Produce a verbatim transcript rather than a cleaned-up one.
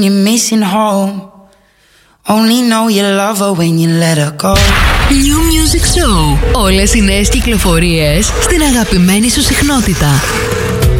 You're missing home. Only know you love her when you let her go. New Music Show. Όλες οι νέες κυκλοφορίες στην αγαπημένη σου συχνότητα.